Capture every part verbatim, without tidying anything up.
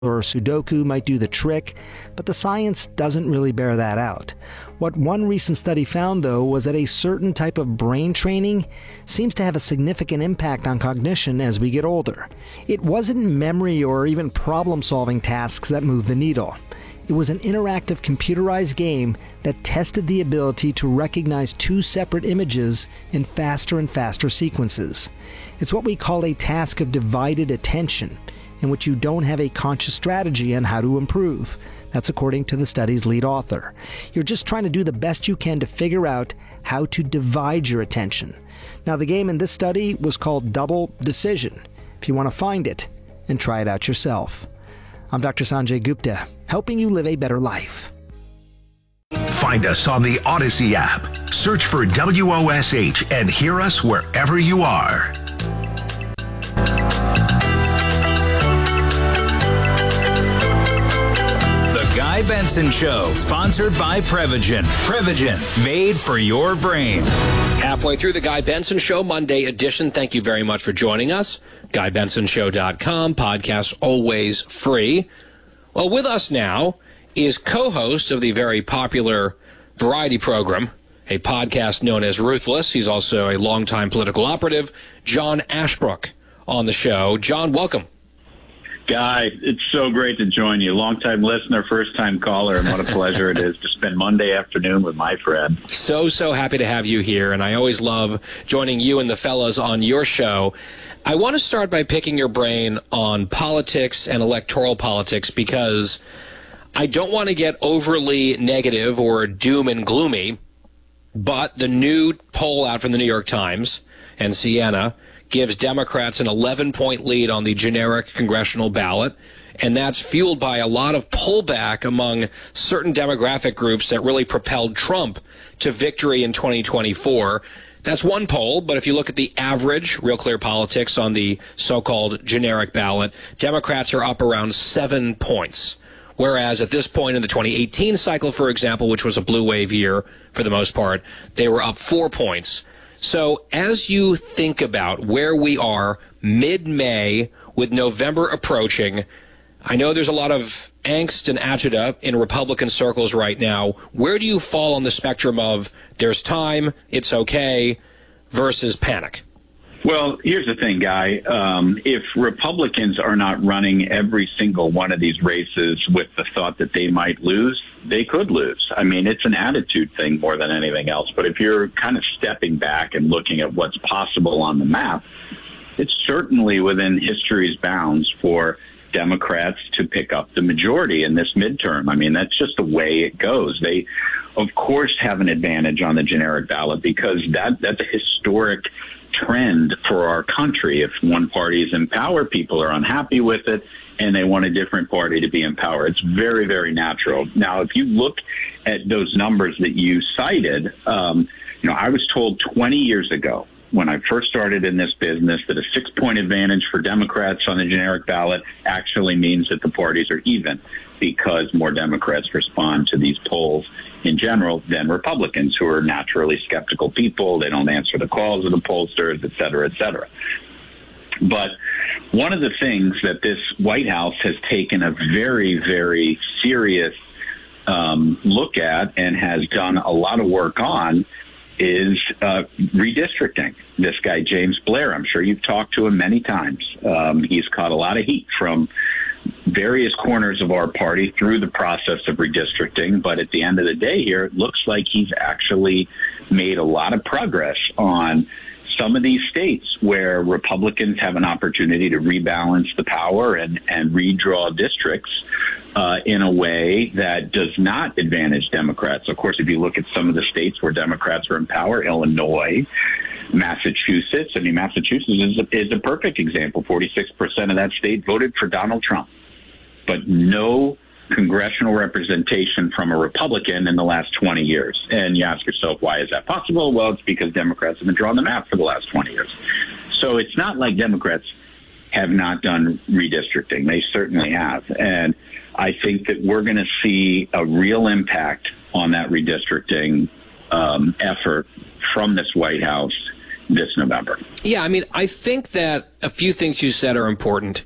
or Sudoku might do the trick, but the science doesn't really bear that out. What one recent study found, though, was that a certain type of brain training seems to have a significant impact on cognition as we get older. It wasn't memory or even problem-solving tasks that moved the needle. It was an interactive computerized game that tested the ability to recognize two separate images in faster and faster sequences. It's what we call a task of divided attention, in which you don't have a conscious strategy on how to improve. That's according to the study's lead author. You're just trying to do the best you can to figure out how to divide your attention. Now, the game in this study was called Double Decision, if you want to find it and try it out yourself. I'm Doctor Sanjay Gupta, helping you live a better life. Find us on the Odyssey app. Search for W O S H and hear us wherever you are. Guy Benson Show, sponsored by Prevagen. Prevagen, made for your brain. Halfway through the Guy Benson Show, Monday edition. Thank you very much for joining us. Guy Benson Show dot com, podcast always free. Well, with us now is co-host of the very popular variety program, a podcast known as Ruthless. He's also a longtime political operative, John Ashbrook, on the show. John, welcome. Guy, it's so great to join you. Long-time listener, first-time caller, and what a pleasure it is to spend Monday afternoon with my friend. So, so happy to have you here, and I always love joining you and the fellas on your show. I want to start by picking your brain on politics and electoral politics because I don't want to get overly negative or doom and gloomy, but the new poll out from the New York Times and Siena gives Democrats an eleven-point lead on the generic congressional ballot, and that's fueled by a lot of pullback among certain demographic groups that really propelled Trump to victory in twenty twenty-four. That's one poll, but if you look at the average, Real Clear Politics, on the so-called generic ballot, Democrats are up around seven points. Whereas at this point in the twenty eighteen cycle, for example, which was a blue wave year for the most part, they were up four points. So as you think about where we are mid-May with November approaching, I know there's a lot of angst and agita in Republican circles right now. Where do you fall on the spectrum of there's time, it's okay, versus panic? Well, here's the thing, Guy. Um, if Republicans are not running every single one of these races with the thought that they might lose, they could lose. I mean, it's an attitude thing more than anything else. But if you're kind of stepping back and looking at what's possible on the map, it's certainly within history's bounds for Democrats to pick up the majority in this midterm. I mean, that's just the way it goes. They, of course, have an advantage on the generic ballot because that that's a historic trend for our country. If one party is in power, people are unhappy with it, and they want a different party to be in power. It's very, very natural. Now, if you look at those numbers that you cited, um, you know, I was told twenty years ago when I first started in this business that a six-point advantage for Democrats on the generic ballot actually means that the parties are even because more Democrats respond to these polls in general than Republicans, who are naturally skeptical people. They don't answer the calls of the pollsters, et cetera, et cetera. But one of the things that this White House has taken a very, very serious um, look at and has done a lot of work on is uh, redistricting. This guy, James Blair, I'm sure you've talked to him many times. Um, he's caught a lot of heat from various corners of our party through the process of redistricting. But at the end of the day here, it looks like he's actually made a lot of progress on some of these states where Republicans have an opportunity to rebalance the power and, and redraw districts uh, in a way that does not advantage Democrats. Of course, if you look at some of the states where Democrats are in power, Illinois, Massachusetts, I mean, Massachusetts is a, is a perfect example. forty-six percent of that state voted for Donald Trump, but no congressional representation from a Republican in the last twenty years. And you ask yourself, why is that possible? Well, it's because Democrats have been drawing the map for the last twenty years. So it's not like Democrats have not done redistricting. They certainly have. And I think that we're going to see a real impact on that redistricting um, effort from this White House this November. Yeah, I mean, I think that a few things you said are important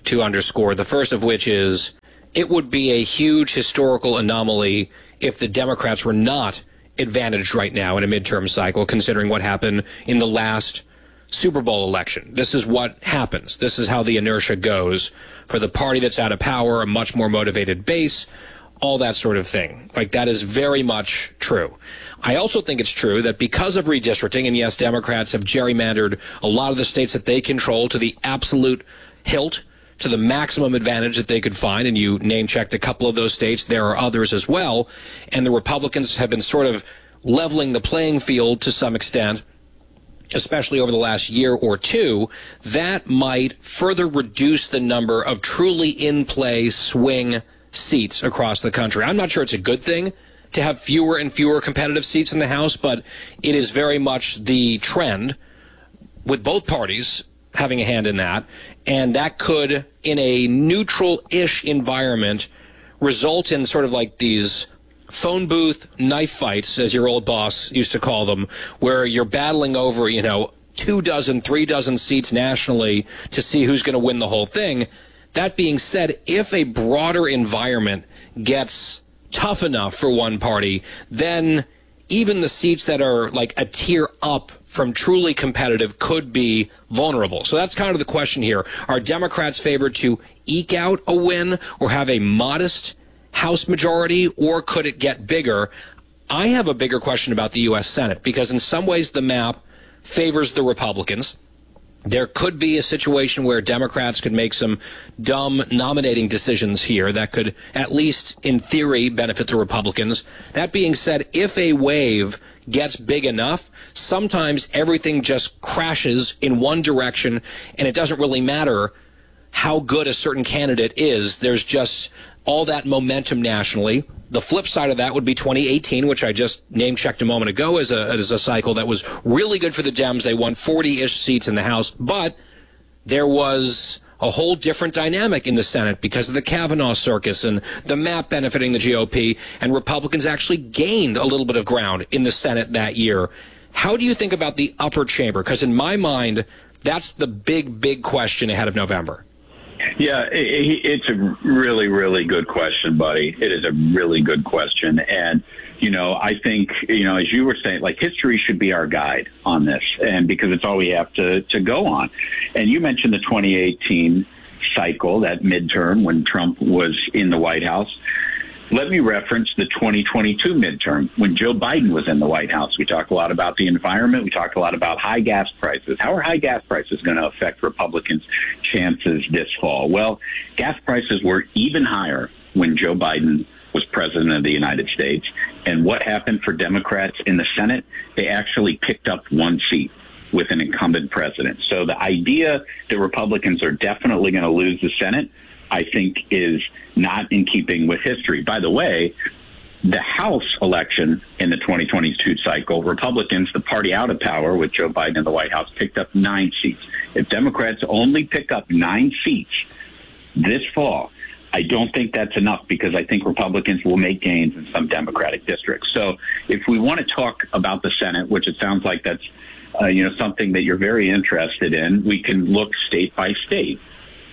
to underscore, the first of which is it would be a huge historical anomaly if the Democrats were not advantaged right now in a midterm cycle, considering what happened in the last Super Bowl election. This is what happens. This is how the inertia goes for the party that's out of power, a much more motivated base, all that sort of thing. Like, that is very much true. I also think it's true that because of redistricting, and yes, Democrats have gerrymandered a lot of the states that they control to the absolute hilt, to the maximum advantage that they could find, and you name-checked a couple of those states. There are others as well, and the Republicans have been sort of leveling the playing field to some extent, especially over the last year or two. That might further reduce the number of truly in-play swing seats across the country. I'm not sure it's a good thing to have fewer and fewer competitive seats in the House, but it is very much the trend with both parties having a hand in that, and that could, in a neutral-ish environment, result in sort of like these phone booth knife fights, as your old boss used to call them, where you're battling over, you know, two dozen, three dozen seats nationally to see who's going to win the whole thing. That being said, if a broader environment gets tough enough for one party, then even the seats that are like a tier up from truly competitive could be vulnerable. So that's kind of the question here. Are Democrats favored to eke out a win or have a modest House majority, or could it get bigger? I have a bigger question about the U S Senate, because in some ways the map favors the Republicans. There could be a situation where Democrats could make some dumb nominating decisions here that could, at least in theory, benefit the Republicans. That being said, if a wave gets big enough, sometimes everything just crashes in one direction, and it doesn't really matter how good a certain candidate is. There's just all that momentum nationally. The flip side of that would be twenty eighteen, which I just name-checked a moment ago as a, as a cycle that was really good for the Dems. They won forty-ish seats in the House, but there was a whole different dynamic in the Senate because of the Kavanaugh circus and the map benefiting the G O P, and Republicans actually gained a little bit of ground in the Senate that year. How do you think about the upper chamber? Because in my mind, that's the big, big question ahead of November. Yeah, it, it's a really, really good question, buddy. It is a really good question. And, you know, I think, you know, as you were saying, like, history should be our guide on this, and because it's all we have to, to go on. And you mentioned the twenty eighteen cycle, that midterm when Trump was in the White House. Let me reference the twenty twenty-two midterm when Joe Biden was in the White House. We talked a lot about the environment. We talked a lot about high gas prices. How are high gas prices going to affect Republicans' chances this fall? Well, gas prices were even higher when Joe Biden was president of the United States. And what happened for Democrats in the Senate? They actually picked up one seat with an incumbent president. So the idea that Republicans are definitely going to lose the Senate, I think, is not in keeping with history. By the way, the House election in the twenty twenty-two cycle, Republicans, the party out of power with Joe Biden in the White House, picked up nine seats. If Democrats only pick up nine seats this fall, I don't think that's enough, because I think Republicans will make gains in some Democratic districts. So if we want to talk about the Senate, which it sounds like that's uh, you know something that you're very interested in, we can look state by state.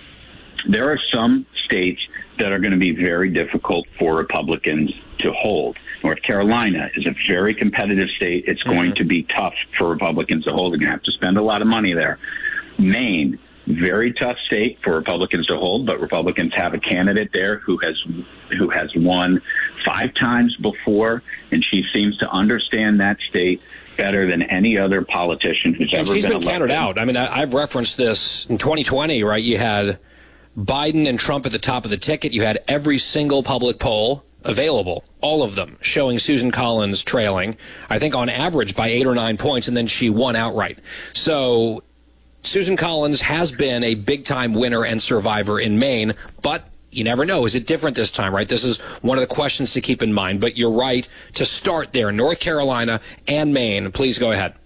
There are some states that are going to be very difficult for Republicans to hold. North Carolina is a very competitive state. It's mm-hmm. going to be tough for Republicans to hold. They're going to have to spend a lot of money there. Maine, very tough state for Republicans to hold, but Republicans have a candidate there who has who has won five times before, and she seems to understand that state better than any other politician who's and ever she's been been elected. counted out. I mean, I, I've referenced this in twenty twenty, right? You had Biden and Trump at the top of the ticket. You had every single public poll available, all of them, showing Susan Collins trailing, I think on average by eight or nine points, and then she won outright. So Susan Collins has been a big-time winner and survivor in Maine, but you never know. Is it different this time, right? This is one of the questions to keep in mind. But you're right to start there, North Carolina and Maine. Please go ahead.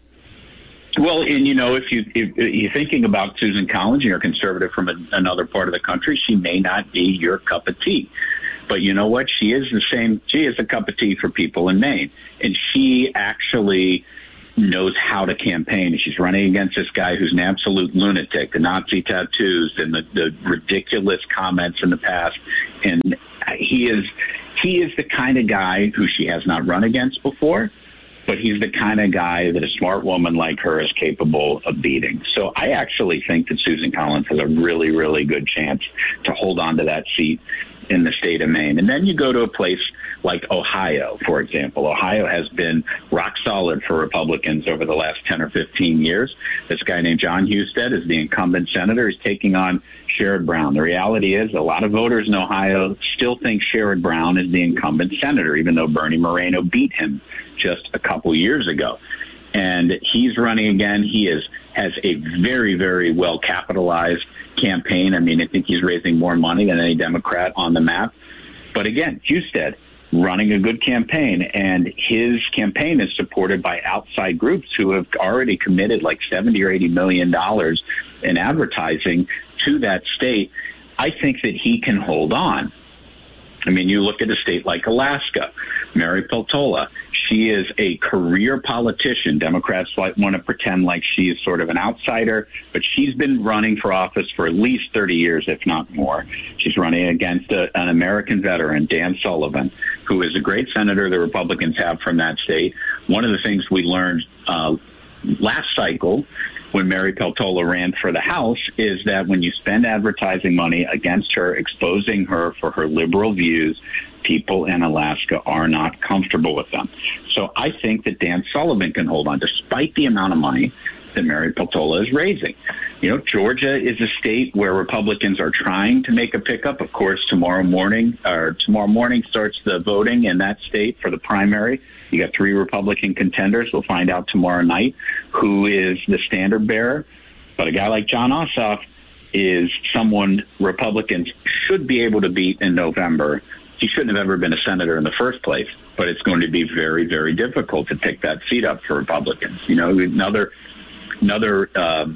Well, and, you know, if, you, if you're thinking about Susan Collins, you're a conservative from a, another part of the country, she may not be your cup of tea. But you know what? She is the same. She is a cup of tea for people in Maine. And she actually knows how to campaign. She's running against this guy who's an absolute lunatic, the Nazi tattoos and the, the ridiculous comments in the past. And he is he is the kind of guy who she has not run against before, but he's the kind of guy that a smart woman like her is capable of beating. So I actually think that Susan Collins has a really, really good chance to hold on to that seat in the state of Maine. And then you go to a place like Ohio, for example. Ohio has been rock solid for Republicans over the last ten or fifteen years. This guy named John Husted is the incumbent senator. He's taking on Sherrod Brown. The reality is a lot of voters in Ohio still think Sherrod Brown is the incumbent senator, even though Bernie Moreno beat him just a couple years ago. And he's running again. He is has a very, very well capitalized campaign. I mean, I think he's raising more money than any Democrat on the map. But again, Husted running a good campaign, and his campaign is supported by outside groups who have already committed like seventy or eighty million dollars in advertising to that state. I think that he can hold on. I mean, you look at a state like Alaska, Mary Peltola. She is a career politician. Democrats like want to pretend like she is sort of an outsider, but she's been running for office for at least thirty years, if not more. She's running against a, an American veteran, Dan Sullivan, who is a great senator the Republicans have from that state. One of the things we learned uh, last cycle when Mary Peltola ran for the House is that when you spend advertising money against her, exposing her for her liberal views, people in Alaska are not comfortable with them. So I think that Dan Sullivan can hold on, despite the amount of money that Mary Peltola is raising. You know, Georgia is a state where Republicans are trying to make a pickup. Of course, tomorrow morning, or tomorrow morning starts the voting in that state for the primary. You got three Republican contenders. We'll find out tomorrow night who is the standard bearer. But a guy like Jon Ossoff is someone Republicans should be able to beat in November. He shouldn't have ever been a senator in the first place, but it's going to be very, very difficult to pick that seat up for Republicans. You know, another another um,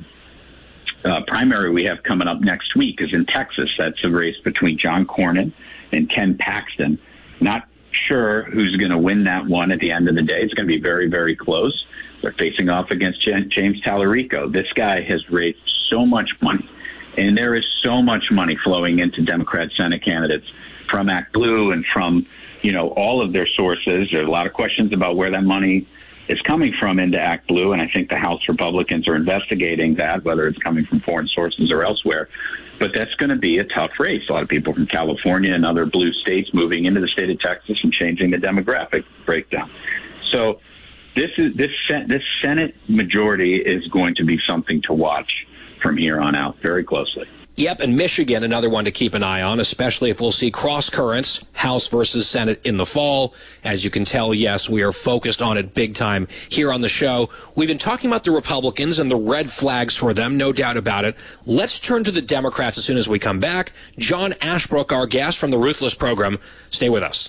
uh, primary we have coming up next week is in Texas. That's a race between John Cornyn and Ken Paxton. Not sure who's going to win that one at the end of the day. It's going to be very, very close. They're facing off against James Tallarico. This guy has raised so much money, and there is so much money flowing into Democrat Senate candidates from Act Blue and from, you know, all of their sources. There are a lot of questions about where that money is coming from into Act Blue, and I think the House Republicans are investigating that, whether it's coming from foreign sources or elsewhere. But that's going to be a tough race. A lot of people from California and other blue states moving into the state of Texas and changing the demographic breakdown. So this is this this Senate majority is going to be something to watch from here on out very closely. Yep, and Michigan, another one to keep an eye on, especially if we'll see cross currents, House versus Senate in the fall. As you can tell, yes, we are focused on it big time here on the show. We've been talking about the Republicans and the red flags for them, no doubt about it. Let's turn to the Democrats as soon as we come back. John Ashbrook, our guest from the Ruthless program. Stay with us.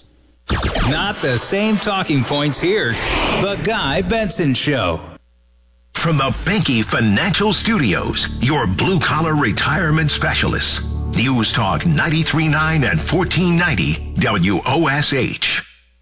Not the same talking points here. The Guy Benson Show. From the Banky Financial Studios, your blue-collar retirement specialists. News Talk ninety-three point nine and fourteen ninety W O S H.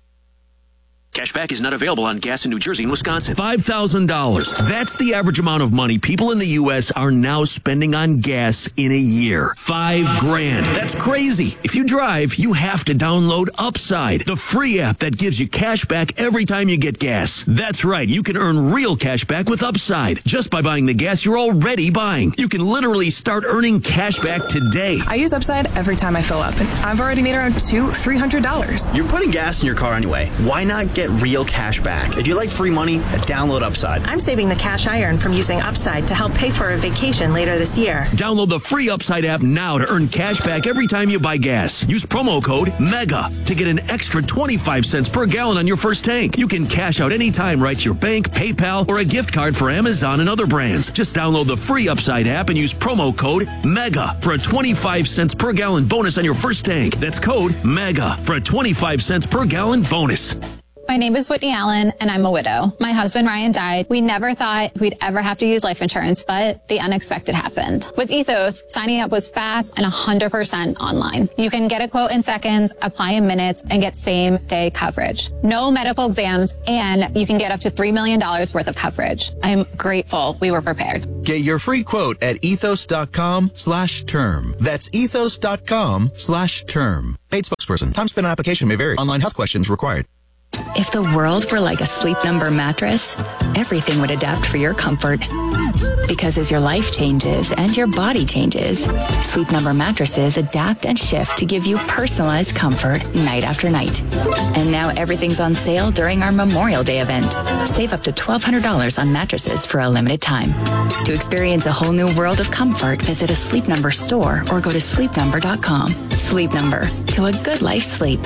Cashback is not available on gas in New Jersey and Wisconsin. five thousand dollars. That's the average amount of money people in the U S are now spending on gas in a year. Five grand. That's crazy. If you drive, you have to download Upside, the free app that gives you cash back every time you get gas. That's right. You can earn real cash back with Upside just by buying the gas you're already buying. You can literally start earning cash back today. I use Upside every time I fill up, and I've already made around two, three hundred dollars. You're putting gas in your car anyway. Why not get real cash back? If you like free money, download Upside. I'm saving the cash I earn from using Upside to help pay for a vacation later this year. Download the free Upside app now to earn cash back every time you buy gas. Use promo code MEGA to get an extra twenty-five cents per gallon on your first tank. You can cash out anytime right to your bank, PayPal, or a gift card for Amazon and other brands. Just download the free Upside app and use promo code MEGA for a twenty-five cents per gallon bonus on your first tank. That's code MEGA for a twenty-five cents per gallon bonus. My name is Whitney Allen, and I'm a widow. My husband, Ryan, died. We never thought we'd ever have to use life insurance, but the unexpected happened. With Ethos, signing up was fast and one hundred percent online. You can get a quote in seconds, apply in minutes, and get same-day coverage. No medical exams, and you can get up to three million dollars worth of coverage. I'm grateful we were prepared. Get your free quote at ethos.com slash term. That's ethos.com slash term. Paid spokesperson. Time spent on application may vary. Online health questions required. If the world were like a Sleep Number mattress, everything would adapt for your comfort. Because as your life changes and your body changes, Sleep Number mattresses adapt and shift to give you personalized comfort night after night. And now everything's on sale during our Memorial Day event. Save up to twelve hundred dollars on mattresses for a limited time. To experience a whole new world of comfort, visit a Sleep Number store or go to sleep number dot com. Sleep Number, to a good life sleep.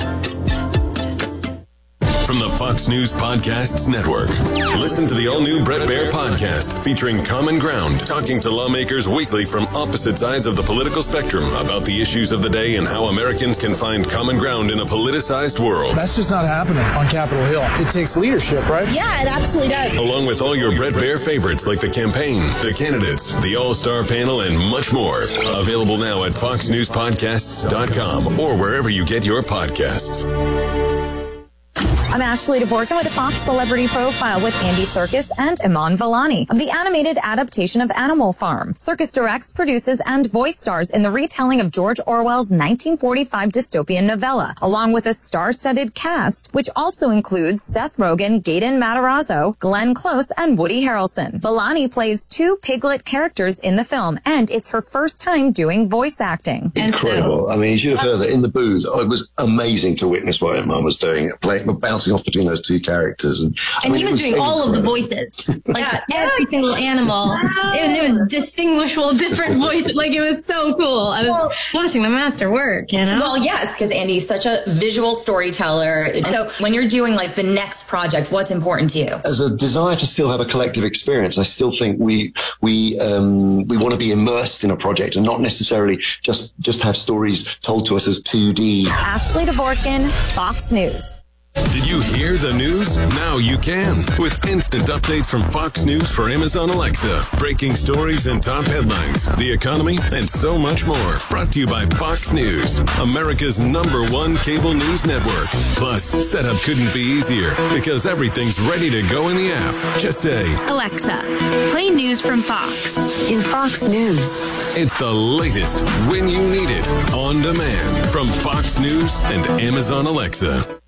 From the Fox News Podcasts Network. Listen to the all-new Bret Baier podcast featuring Common Ground, talking to lawmakers weekly from opposite sides of the political spectrum about the issues of the day and how Americans can find common ground in a politicized world. That's just not happening on Capitol Hill. It takes leadership, right? Yeah, it absolutely does. Along with all your Bret Baier favorites like the campaign, the candidates, the all-star panel, and much more. Available now at fox news podcasts dot com or wherever you get your podcasts. I'm Ashley Dvorkin with a Fox Celebrity Profile with Andy Serkis and Iman Vellani of the animated adaptation of Animal Farm. Serkis directs, produces, and voice stars in the retelling of George Orwell's nineteen forty-five dystopian novella, along with a star-studded cast, which also includes Seth Rogen, Gaten Matarazzo, Glenn Close, and Woody Harrelson. Vellani plays two Piglet characters in the film, and it's her first time doing voice acting. Incredible. I mean, you should have heard that in the booth. It was amazing to witness what Iman was doing, playing, bouncing off between those two characters. And, and I mean, he was, was doing incredible. all of the voices, like yeah. every single animal. And it was distinguishable, different voices. Like, it was so cool. I was well, watching the master work, you know? Well, yes, because Andy's such a visual storyteller. And so when you're doing like the next project, what's important to you? As a desire to still have a collective experience, I still think we we um, we want to be immersed in a project and not necessarily just, just have stories told to us as two D. Ashley Dvorkin, Fox News. Did you hear the news? Now you can. With instant updates from Fox News for Amazon Alexa. Breaking stories and top headlines, the economy, and so much more. Brought to you by Fox News, America's number one cable news network. Plus, setup couldn't be easier because everything's ready to go in the app. Just say, Alexa, play news from Fox. In Fox News. It's the latest when you need it. On demand from Fox News and Amazon Alexa.